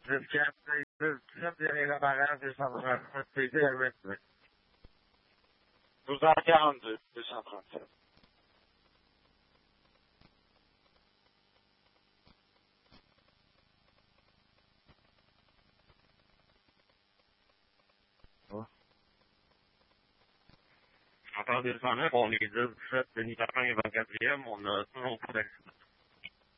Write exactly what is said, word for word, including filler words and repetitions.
quatre, dix-sept derniers appareils, deux cent trente-sept, P D à huit. douze heures quarante-deux, deux cent trente-sept. Encore deux cent neuf, on est deux dix-sept, Denis Lapin est vingt-quatrième, on a toujours pas d'accident.